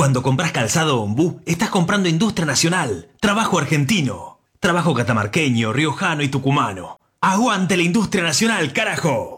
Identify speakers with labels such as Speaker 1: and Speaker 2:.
Speaker 1: Cuando compras calzado Ombú, estás comprando industria nacional, trabajo argentino, trabajo catamarqueño, riojano y tucumano. ¡Aguante la industria nacional, carajo!